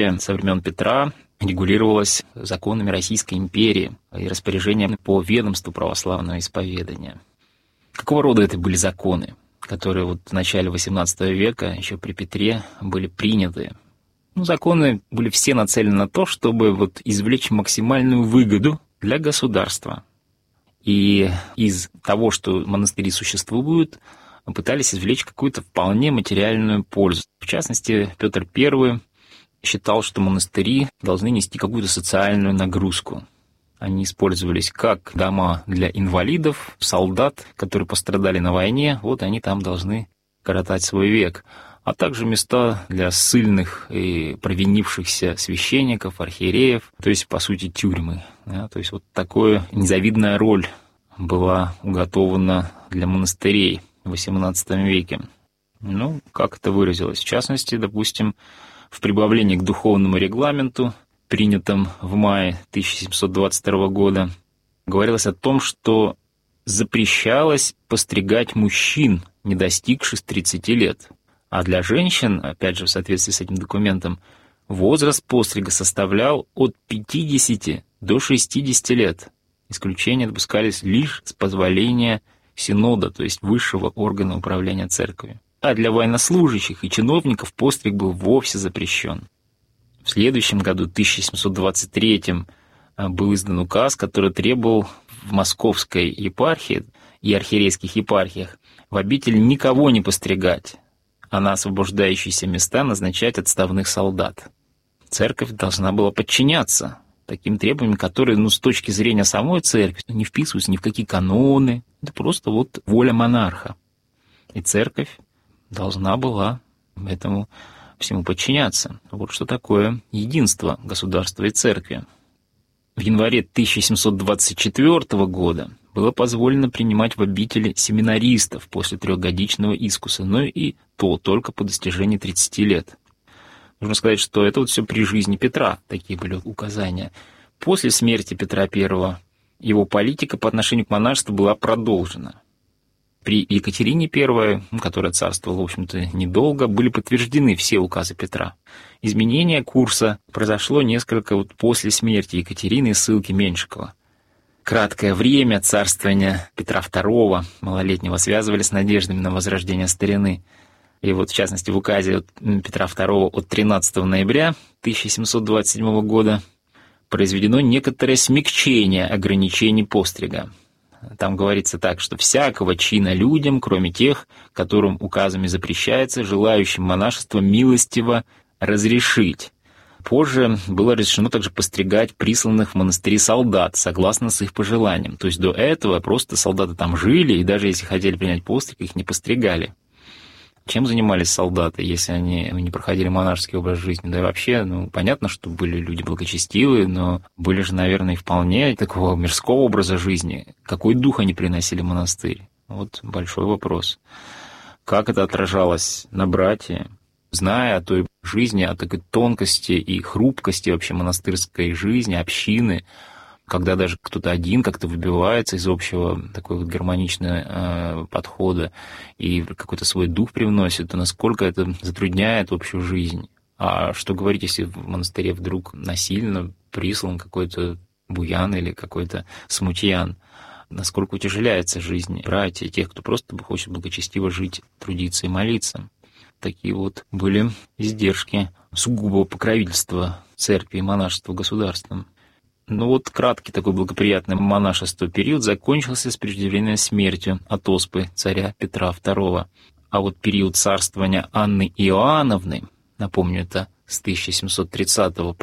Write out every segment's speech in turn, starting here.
со времен Петра регулировалась законами Российской империи и распоряжением по ведомству православного исповедания. Какого рода это были законы, которые вот в начале XVIII века, еще при Петре, были приняты? Законы были все нацелены на то, чтобы вот извлечь максимальную выгоду для государства. И из того, что монастыри существуют, пытались извлечь какую-то вполне материальную пользу. В частности, Петр I считал, что монастыри должны нести какую-то социальную нагрузку. Они использовались как дома для инвалидов, солдат, которые пострадали на войне, вот они там должны коротать свой век, а также места для ссыльных и провинившихся священников, архиереев, то есть, по сути, тюрьмы. Да, то есть, вот такая незавидная роль была уготована для монастырей в XVIII веке. Как это выразилось? В частности, допустим, в прибавлении к духовному регламенту, принятом в мае 1722 года, говорилось о том, что запрещалось постригать мужчин, не достигших 30 лет. А для женщин, опять же, в соответствии с этим документом, возраст пострига составлял от 50 до 60 лет. Исключения допускались лишь с позволения синода, то есть высшего органа управления церковью. А для военнослужащих и чиновников постриг был вовсе запрещен. В следующем году, 1723, был издан указ, который требовал в Московской епархии и архиерейских епархиях в обители никого не постригать, а на освобождающиеся места назначать отставных солдат. Церковь должна была подчиняться таким требованиям, которые, с точки зрения самой церкви, не вписываются ни в какие каноны. Это просто вот воля монарха. И церковь должна была этому всему подчиняться. Вот что такое единство государства и церкви. В январе 1724 года было позволено принимать в обители семинаристов после 3-годичного искуса, но и то только по достижении 30 лет. Нужно сказать, что это вот все при жизни Петра, такие были указания. После смерти Петра I его политика по отношению к монашеству была продолжена. При Екатерине I, которая царствовала, в общем-то, недолго, были подтверждены все указы Петра. Изменение курса произошло несколько после смерти Екатерины и ссылки Меньшикова. Краткое время царствования Петра II, малолетнего, связывали с надеждами на возрождение старины. И вот, в частности, в указе Петра II от 13 ноября 1727 года произведено некоторое смягчение ограничений пострига. Там говорится так, что всякого чина людям, кроме тех, которым указами запрещается, желающим монашества милостиво разрешить. Позже было разрешено также постригать присланных в монастыри солдат, согласно с их пожеланиям. То есть до этого просто солдаты там жили, и даже если хотели принять постриг, их не постригали. Чем занимались солдаты, если они не проходили монашеский образ жизни? Да и вообще, понятно, что были люди благочестивые, но были же, наверное, и вполне такого мирского образа жизни. Какой дух они приносили в монастырь? Вот большой вопрос. Как это отражалось на братье? Зная о той жизни, о такой тонкости и хрупкости вообще монастырской жизни, общины, когда даже кто-то один как-то выбивается из общего такого вот гармоничного подхода и какой-то свой дух привносит, то насколько это затрудняет общую жизнь. А что говорить, если в монастыре вдруг насильно прислан какой-то буян или какой-то смутьян? Насколько утяжеляется жизнь братьев, тех, кто просто хочет благочестиво жить, трудиться и молиться. Такие вот были издержки сугубого покровительства церкви и монашества государством. Краткий такой благоприятный монашество период закончился с преждевременной смертью от оспы царя Петра II. А вот период царствования Анны Иоанновны, напомню, это с 1730 по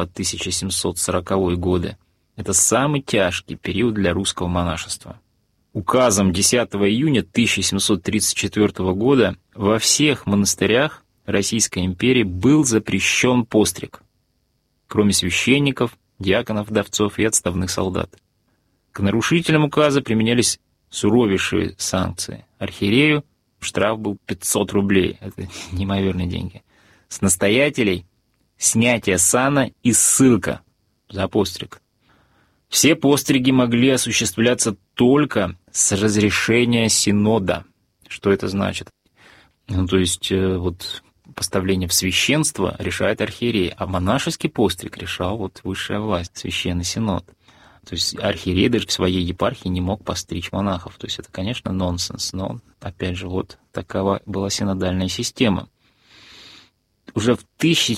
1740 годы, это самый тяжкий период для русского монашества. Указом 10 июня 1734 года во всех монастырях Российской империи был запрещен постриг, кроме священников, диаконов, вдовцов и отставных солдат. К нарушителям указа применялись суровейшие санкции. Архиерею штраф был 500 рублей, это неимоверные деньги. С настоятелей снятие сана и ссылка за постриг. Все постриги могли осуществляться только с разрешения синода. Что это значит? То есть, поставление в священство решает архиерей, а монашеский постриг решал вот высшая власть, священный синод. То есть архиерей даже в своей епархии не мог постричь монахов. То есть это, конечно, нонсенс, но, опять же, вот такова была синодальная система. Уже в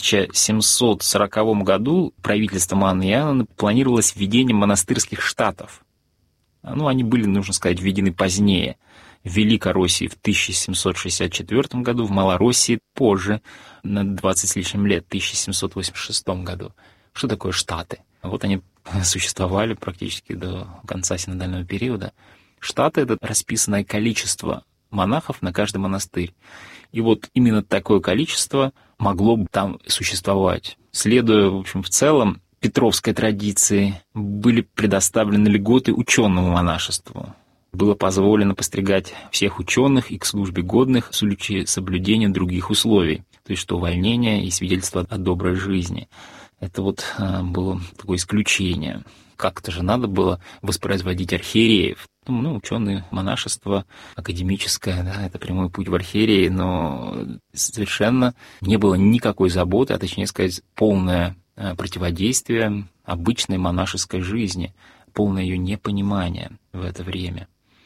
1740 году правительством Анны Иоанновны планировалось введение монастырских штатов. Они были, нужно сказать, введены позднее. В Великороссии в 1764 году, в Малороссии позже, на 20 с лишним лет, в 1786 году. Что такое штаты? Вот они существовали практически до конца синодального периода. Штаты — это расписанное количество монахов на каждый монастырь. И вот именно такое количество могло бы там существовать. Следуя, в общем, в целом петровской традиции, были предоставлены льготы ученому монашеству. Было позволено постригать всех ученых и к службе годных в случае соблюдения других условий, то есть что увольнение и свидетельство о доброй жизни. Это вот было такое исключение. Как-то же надо было воспроизводить архиереев. Ученые, монашество академическое, да, это прямой путь в архиереи, но совершенно не было никакой заботы, а точнее сказать, полное противодействие обычной монашеской жизни, полное ее непонимание в это время.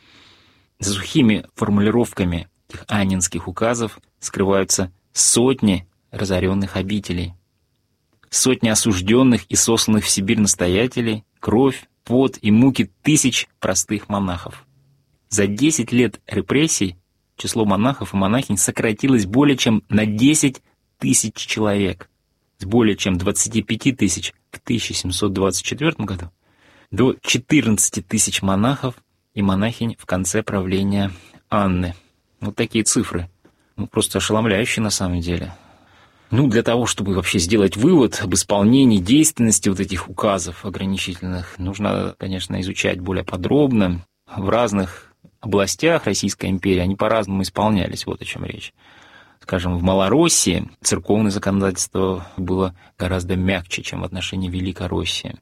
За сухими формулировками этих анненских указов скрываются сотни разоренных обителей, сотни осужденных и сосланных в Сибирь настоятелей, кровь, пот и муки тысяч простых монахов. За 10 лет репрессий число монахов и монахинь сократилось более чем на 10 тысяч человек, с более чем 25 тысяч в 1724 году до 14 тысяч монахов и монахинь в конце правления Анны. Вот такие цифры. Просто ошеломляющие на самом деле. Для того, чтобы вообще сделать вывод об исполнении действенности вот этих указов ограничительных, нужно, конечно, изучать более подробно. В разных областях Российской империи они по-разному исполнялись, вот о чем речь. Скажем, в Малороссии церковное законодательство было гораздо мягче, чем в отношении Великороссии.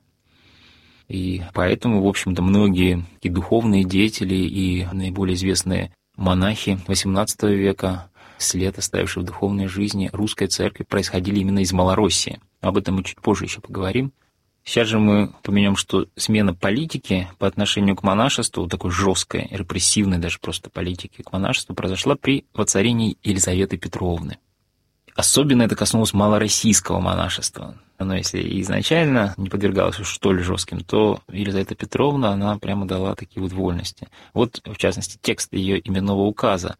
И поэтому, в общем-то, многие и духовные деятели, и наиболее известные монахи XVIII века, след, оставивший в духовной жизни русской церкви, происходили именно из Малороссии. Об этом мы чуть позже еще поговорим. Сейчас же мы упомянем, что смена политики по отношению к монашеству, такой жесткой, репрессивной даже просто политики к монашеству, произошла при воцарении Елизаветы Петровны. Особенно это коснулось малороссийского монашества. Оно, если изначально не подвергалось уж столь жестким, то Елизавета Петровна, она прямо дала такие вот вольности. Вот, в частности, текст ее именного указа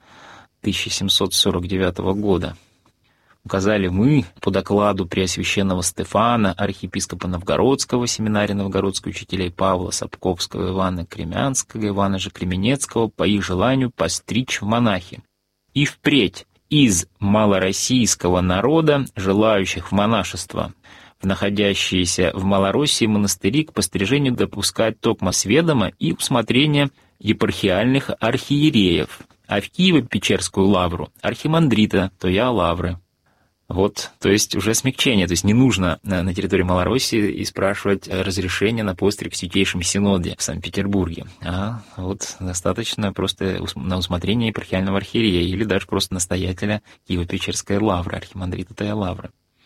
1749 года. Указали мы по докладу Преосвященного Стефана, архиепископа Новгородского, семинария новгородских учителей Павла Сапковского, Ивана Кремянского, Ивана же Кременецкого, по их желанию постричь в монахи. И впредь из малороссийского народа, желающих в монашество, в находящиеся в Малороссии монастыри к пострижению допускать токмо с ведома и усмотрения епархиальных архиереев, а в Киево-Печерскую лавру архимандрита, то я лавры. Вот, то есть уже смягчение, то есть не нужно на территории Малороссии и спрашивать разрешение на постриг в Святейшем Синоде в Санкт-Петербурге, а вот достаточно просто на усмотрение епархиального архиерея или даже просто настоятеля Киево-Печерской лавры, архимандрита Тая лавры.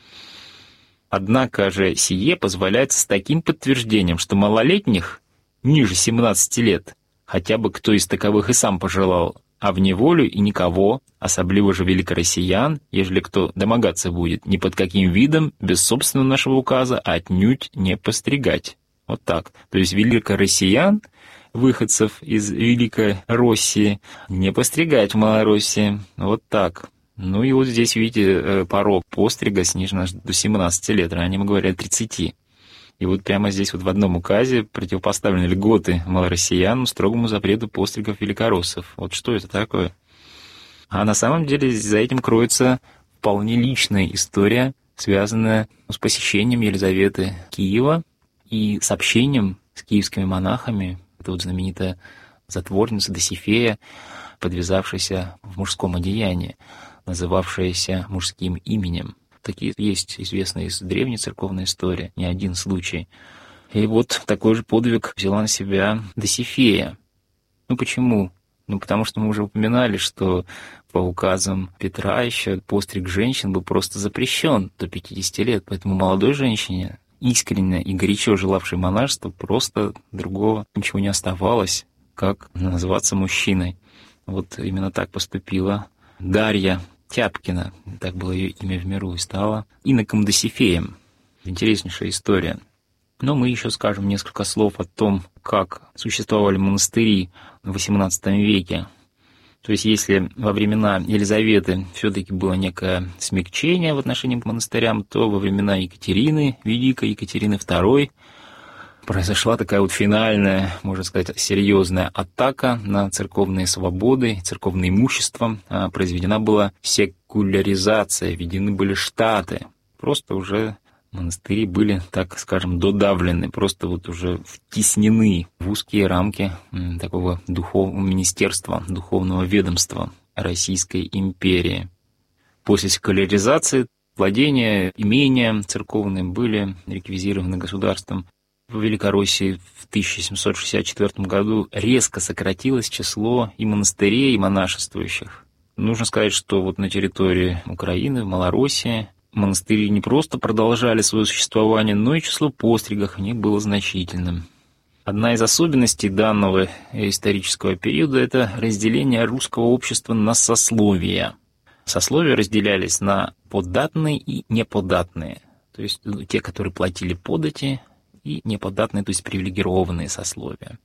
Однако же сие позволяется с таким подтверждением, что малолетних ниже 17 лет, хотя бы кто из таковых и сам пожелал, а в неволю и никого, особливо же великороссиян, ежели кто домогаться будет, ни под каким видом, без собственного нашего указа, отнюдь не постригать. Вот так. То есть великороссиян, выходцев из Великой России, не постригать в Малороссии. Вот так. И вот здесь, видите, порог пострига снижен аж до 17 лет. Ранее мы говорили о 30. И вот прямо здесь вот в одном указе противопоставлены льготы малороссиянам строгому запрету постригов великороссов. Вот что это такое? А на самом деле за этим кроется вполне личная история, связанная с посещением Елизаветы Киева и с общением с киевскими монахами. Это вот знаменитая затворница Досифея, подвязавшаяся в мужском одеянии, называвшаяся мужским именем. Такие есть известные из древней церковной истории, не один случай. И вот такой же подвиг взяла на себя Досифея. Почему Ну, потому что мы уже упоминали, что по указам Петра еще постриг женщин был просто запрещен до 50 лет, поэтому молодой женщине, искренне и горячо желавшей монашества, просто другого ничего не оставалось, как назваться мужчиной. Вот именно так поступила Дарья Тяпкина, так было ее имя в миру, и стала иноком Досифеем. Интереснейшая история. Но мы еще скажем несколько слов о том, как существовали монастыри в XVIII веке. То есть если во времена Елизаветы все-таки было некое смягчение в отношении к монастырям, то во времена Екатерины Великой, Екатерины II, произошла такая вот финальная, можно сказать, серьезная атака на церковные свободы, церковное имущество. Произведена была секуляризация, введены были штаты. Просто уже монастыри были, так скажем, додавлены, просто вот уже втеснены в узкие рамки такого духовного министерства, духовного ведомства Российской империи. После секуляризации владения, имения церковные были реквизированы государством. В Великороссии в 1764 году резко сократилось число и монастырей, и монашествующих. Нужно сказать, что вот на территории Украины, в Малороссии, монастыри не просто продолжали свое существование, но и число постригов в них было значительным. Одна из особенностей данного исторического периода – это разделение русского общества на сословия. Сословия разделялись на податные и неподатные, то есть те, которые платили подати, и неподатные, то есть привилегированные сословия.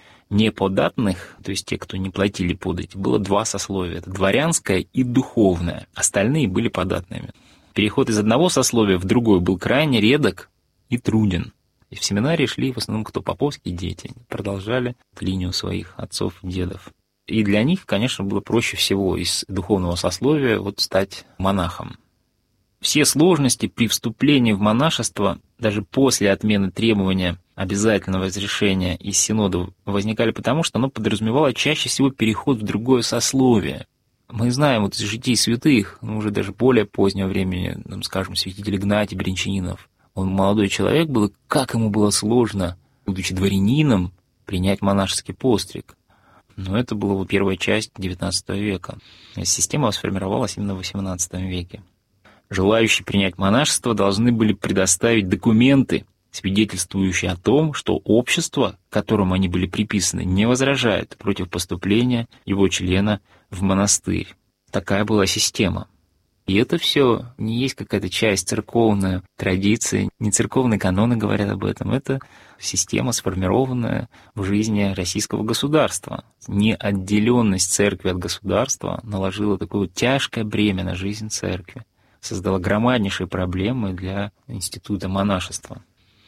Неподатных, то есть те, кто не платили подати, было два сословия – это дворянское и духовное, остальные были податными. Переход из одного сословия в другое был крайне редок и труден. И в семинарии шли в основном кто поповские дети, продолжали линию своих отцов и дедов. И для них, конечно, было проще всего из духовного сословия вот стать монахом. Все сложности при вступлении в монашество, даже после отмены требования обязательного разрешения из синода, возникали потому, что оно подразумевало чаще всего переход в другое сословие. Мы знаем вот из житий святых, уже даже более позднего времени, скажем, святитель Игнатий Брянчанинов. Он молодой человек был, и как ему было сложно, будучи дворянином, принять монашеский постриг. Но это была вот первая часть XIX века. Система сформировалась именно в XVIII веке. Желающие принять монашество должны были предоставить документы, свидетельствующие о том, что общество, к которому они были приписаны, не возражает против поступления его члена в монастырь. Такая была система. И это все не есть какая-то часть церковной традиции, не церковные каноны говорят об этом, это система, сформированная в жизни российского государства. Неотделенность церкви от государства наложила такое вот тяжкое бремя на жизнь церкви, создала громаднейшие проблемы для института монашества.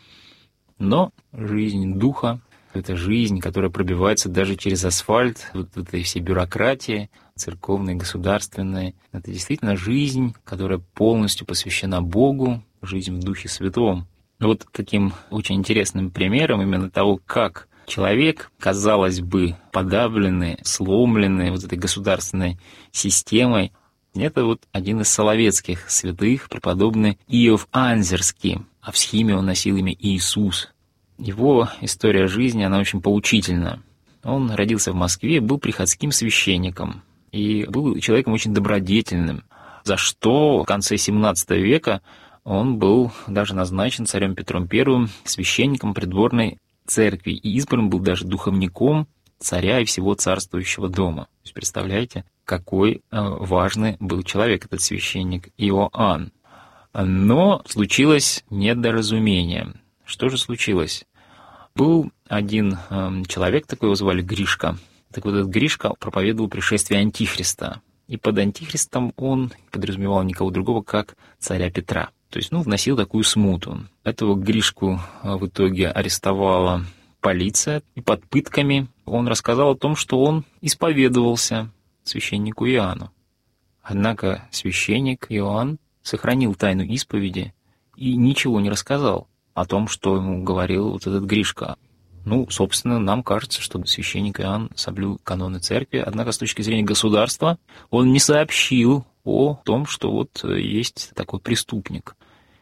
Но жизнь духа — это жизнь, которая пробивается даже через асфальт вот этой всей бюрократии, церковной, государственной. Это действительно жизнь, которая полностью посвящена Богу, жизнь в Духе Святом. Вот таким очень интересным примером именно того, как человек, казалось бы, подавленный, сломленный вот этой государственной системой, это вот один из соловецких святых, преподобный Иов Анзерский, а в схиме он носил имя Иисус. Его история жизни, она очень поучительна. Он родился в Москве, был приходским священником и был человеком очень добродетельным, за что в конце XVII века он был даже назначен царем Петром I священником придворной церкви и избран был даже духовником царя и всего царствующего дома. То есть представляете, какой важный был человек этот священник Иоанн. Но случилось недоразумение. Что же случилось? Был один человек, такой его звали Гришка. Так вот этот Гришка проповедовал пришествие Антихриста. И под Антихристом он подразумевал никого другого, как царя Петра. То есть, вносил такую смуту. Этого Гришку в итоге арестовала полиция. И под пытками он рассказал о том, что он исповедовался священнику Иоанну. Однако священник Иоанн сохранил тайну исповеди и ничего не рассказал о том, что ему говорил вот этот Гришка. Собственно, нам кажется, что священник Иоанн соблюл каноны церкви, однако с точки зрения государства он не сообщил о том, что вот есть такой преступник.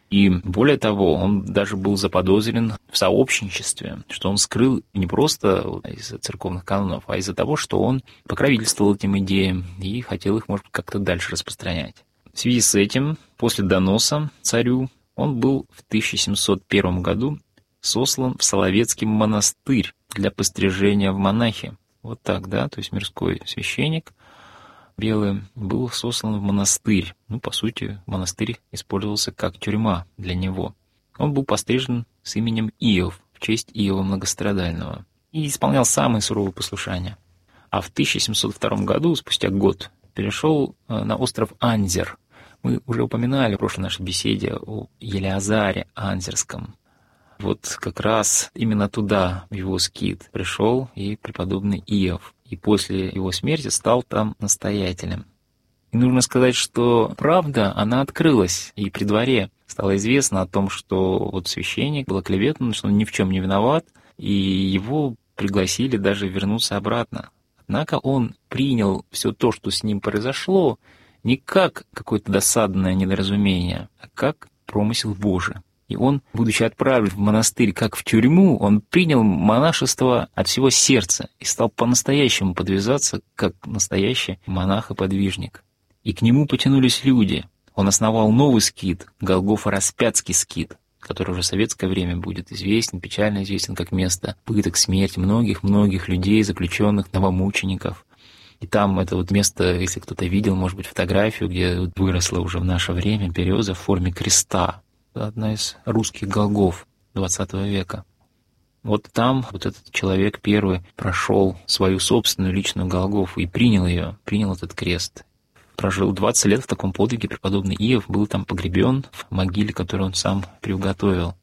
И более того, он даже был заподозрен в сообщничестве, что он скрыл не просто из-за церковных канонов, а из-за того, что он покровительствовал этим идеям и хотел их, может быть, как-то дальше распространять. В связи с этим, после доноса царю, он был в 1701 году сослан в Соловецкий монастырь для пострижения в монахи. Вот так, да, то есть мирской священник белый был сослан в монастырь. По сути, монастырь использовался как тюрьма для него. Он был пострижен с именем Иов, в честь Иова Многострадального, и исполнял самые суровые послушания. А в 1702 году, спустя год, перешел на остров Анзер. Мы уже упоминали в прошлой нашей беседе о Елеазаре Анзерском. Вот как раз именно туда, в его скит, пришел и преподобный Иов. И после его смерти стал там настоятелем. И нужно сказать, что правда, она открылась, и при дворе стало известно о том, что вот священник был оклеветан, что он ни в чем не виноват, и его пригласили даже вернуться обратно. Однако он принял все то, что с ним произошло, не как какое-то досадное недоразумение, а как промысел Божий. И он, будучи отправлен в монастырь как в тюрьму, он принял монашество от всего сердца и стал по-настоящему подвязаться как настоящий монах и подвижник. И к нему потянулись люди. Он основал новый скит, Голгофо-Распятский скит, который уже в советское время будет известен, печально известен как место пыток, смерти многих-многих людей, заключенных, новомучеников. И там это вот место, если кто-то видел, может быть, фотографию, где выросла уже в наше время береза в форме креста. Одна из русских голгоф XX века. Вот там вот этот человек первый прошел свою собственную личную голгофу и принял ее, принял этот крест. Прожил 20 лет в таком подвиге, преподобный Иов был там погребен в могиле, которую он сам приуготовил.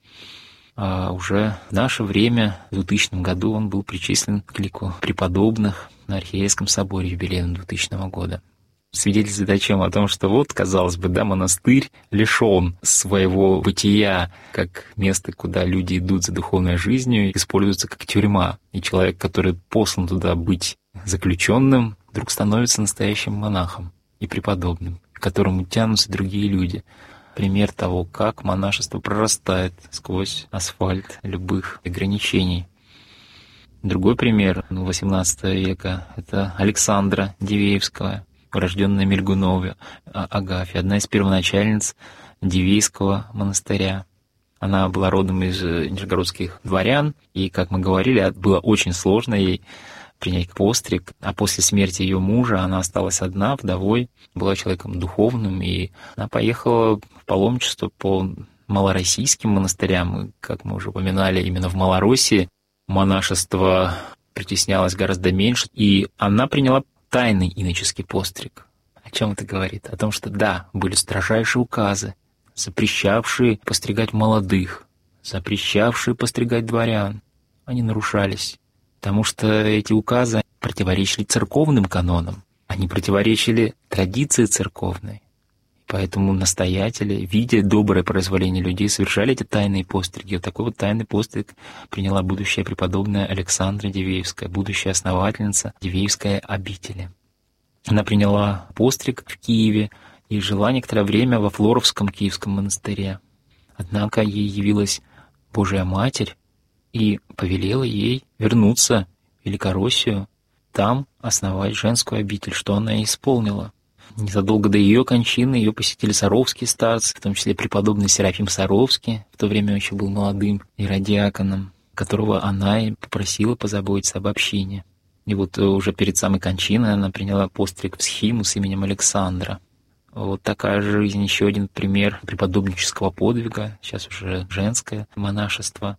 А уже в наше время, в 2000 году, он был причислен к лику преподобных на Архиерейском соборе юбилейном 2000 года. Свидетельствует о чем? О том, что вот, казалось бы, да, монастырь лишен своего бытия, как место, куда люди идут за духовной жизнью, используется как тюрьма. И человек, который послан туда быть заключенным, вдруг становится настоящим монахом и преподобным, к которому тянутся другие люди. Пример того, как монашество прорастает сквозь асфальт любых ограничений. Другой пример XVIII века — это Александра Дивеевская, урожденная Мельгунове Агафья, одна из первоначальниц Дивейского монастыря. Она была родом из нижегородских дворян, и, как мы говорили, было очень сложно ей принять постриг. А после смерти ее мужа она осталась одна, вдовой, была человеком духовным, и она поехала в паломничество по малороссийским монастырям. И, как мы уже упоминали, именно в Малороссии монашество притеснялось гораздо меньше, и она приняла тайный иноческий постриг. О чем это говорит? О том, что да, были строжайшие указы, запрещавшие постригать молодых, запрещавшие постригать дворян. Они нарушались, потому что эти указы противоречили церковным канонам, они противоречили традиции церковной. Поэтому настоятели, видя доброе произволение людей, совершали эти тайные постриги. Вот такой вот тайный постриг приняла будущая преподобная Александра Дивеевская, будущая основательница Дивеевской обители. Она приняла постриг в Киеве и жила некоторое время во Флоровском Киевском монастыре. Однако ей явилась Божия Матерь и повелела ей вернуться в Великороссию, там основать женскую обитель, что она и исполнила. Незадолго до ее кончины ее посетили саровские старцы, в том числе преподобный Серафим Саровский, в то время еще был молодым иродиаконом, которого она и попросила позаботиться об общине. И вот уже перед самой кончиной она приняла постриг в схиму с именем Александра. Вот такая жизнь, еще один пример преподобнического подвига, сейчас уже женское монашество.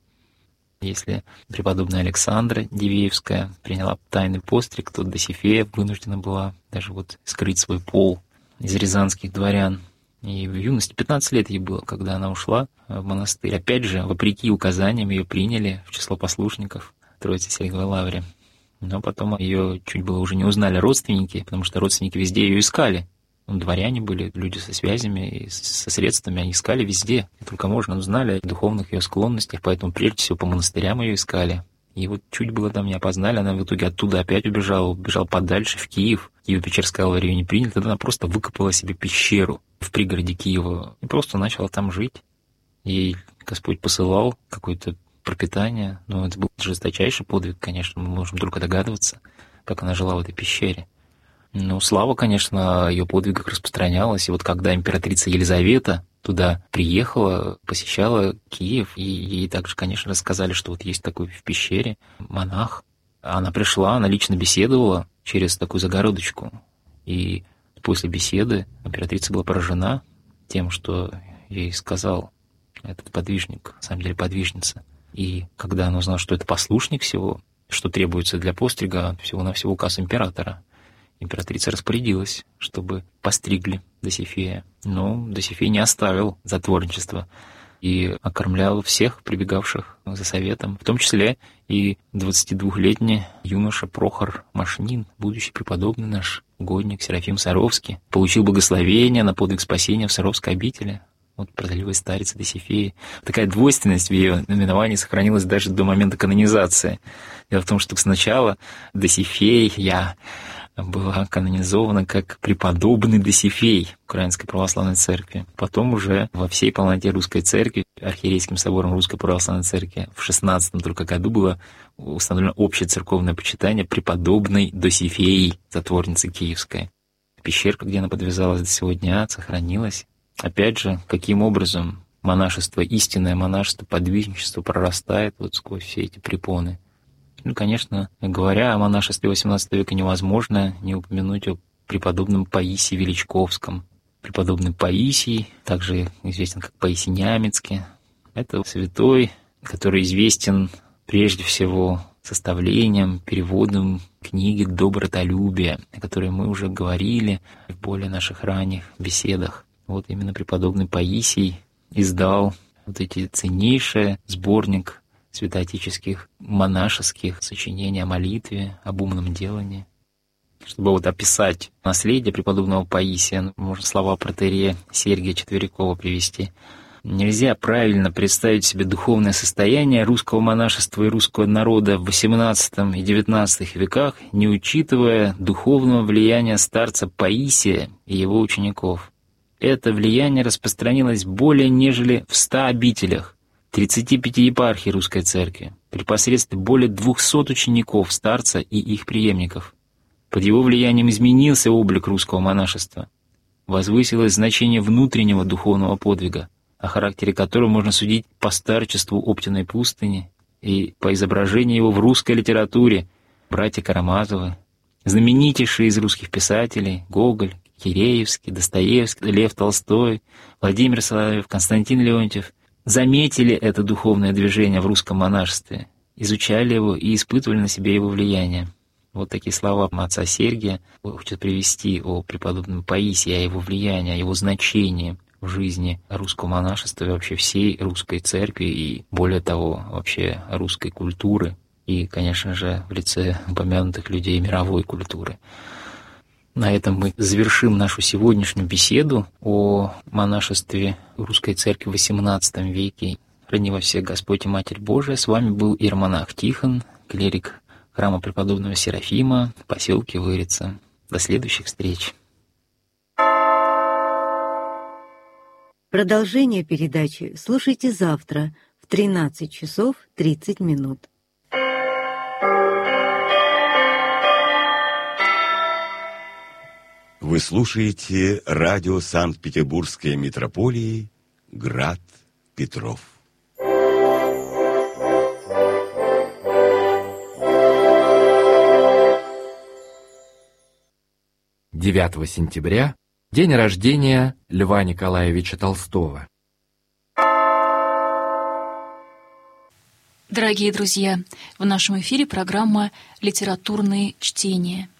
Если преподобная Александра Дивеевская приняла тайный постриг, то Досифея вынуждена была даже вот скрыть свой пол из рязанских дворян. И в юности 15 лет ей было, когда она ушла в монастырь. Опять же, вопреки указаниям, ее приняли в число послушников Троицы Сергиевой Лавре. Но потом ее чуть было уже не узнали родственники, потому что родственники везде ее искали. Дворяне были, люди со связями и со средствами, они искали везде. И только можно узнали о духовных ее склонностях, поэтому прежде всего по монастырям ее искали. И вот чуть было там не опознали, она в итоге оттуда опять убежала подальше, в Киев. Киево-Печерская лавра ее не приняла, тогда она просто выкопала себе пещеру в пригороде Киева и просто начала там жить. ей Господь посылал какое-то пропитание. Но это был жесточайший подвиг, конечно, мы можем только догадываться, как она жила в этой пещере. Ну, слава, конечно, о ее подвигах распространялась. И вот когда императрица Елизавета туда приехала, посещала Киев, и ей также, конечно, рассказали, что вот есть такой в пещере монах. Она пришла, она лично беседовала через такую загородочку. И после беседы императрица была поражена тем, что ей сказал этот подвижник, на самом деле подвижница. И когда она узнала, что это послушник всего, что требуется для пострига, всего-навсего указ императора, императрица распорядилась, чтобы постригли Досифея. Но Досифей не оставил затворничество и окормлял всех прибегавших за советом, в том числе и 22-летний юноша Прохор Машнин, будущий преподобный наш угодник Серафим Саровский, получил благословение на подвиг спасения в Саровской обители от прозорливой старицы Досифеи. Такая двойственность в ее наименовании сохранилась даже до момента канонизации. Дело в том, что сначала Досифея была канонизована как преподобный Досифей Украинской Православной Церкви. Потом уже во всей полноте Русской Церкви, Архиерейским собором Русской Православной Церкви в 16-м только году было установлено общее церковное почитание преподобной Досифеи, затворницы Киевской. Пещерка, где она подвязалась до сего дня, сохранилась. Опять же, каким образом монашество, истинное монашество, подвижничество прорастает вот сквозь все эти препоны. Ну, конечно, говоря о монашестве XVIII века, невозможно не упомянуть о преподобном Паисии Величковском. Преподобный Паисий, также известен как Паисий Нямецкий, это святой, который известен прежде всего составлением, переводом книги «Добротолюбие», о которой мы уже говорили в более наших ранних беседах. Вот именно преподобный Паисий издал вот эти ценнейший сборник святоотеческих монашеских сочинений о молитве, об умном делании. Чтобы вот описать наследие преподобного Паисия, можно слова протоиерея Сергия Четверякова привести. Нельзя правильно представить себе духовное состояние русского монашества и русского народа в XVIII и XIX веках, не учитывая духовного влияния старца Паисия и его учеников. Это влияние распространилось более нежели в 100 обителях, 35 епархий Русской Церкви, при посредстве более 200 учеников старца и их преемников. Под его влиянием изменился облик русского монашества, возвысилось значение внутреннего духовного подвига, о характере которого можно судить по старчеству Оптиной пустыни и по изображению его в русской литературе братья Карамазовы, знаменитейшие из русских писателей Гоголь, Киреевский, Достоевский, Лев Толстой, Владимир Соловьев, Константин Леонтьев заметили это духовное движение в русском монашестве, изучали его и испытывали на себе его влияние. Вот такие слова отца Сергия хочет привести о преподобном Паисии, о его влиянии, о его значении в жизни русского монашества и вообще всей русской церкви и, более того, вообще русской культуры и, конечно же, в лице упомянутых людей мировой культуры. На этом мы завершим нашу сегодняшнюю беседу о монашестве русской церкви в XVIII веке. Храни вас всех Господь и Матерь Божия. С вами был иеромонах Тихон, клирик храма преподобного Серафима в поселке Вырица. До следующих встреч. Продолжение передачи слушайте завтра в 13 часов 30 минут. Вы слушаете радио Санкт-Петербургской митрополии «Град Петров». «9 сентября – день рождения Льва Николаевича Толстого». Дорогие друзья, в нашем эфире программа «Литературные чтения».